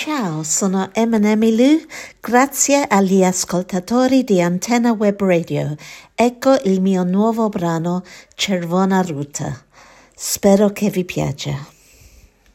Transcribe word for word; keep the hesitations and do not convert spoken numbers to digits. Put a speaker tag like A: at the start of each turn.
A: Ciao, sono Emanuele Lu, grazie agli ascoltatori di Antenna Web Radio. Ecco il mio nuovo brano Cervona Ruta. Spero che vi piaccia.